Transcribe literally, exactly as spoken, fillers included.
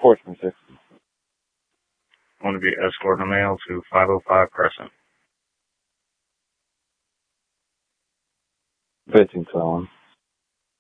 Portsmouth, sir. I want to be escorting a male to five oh five Crescent. fifteen twelve.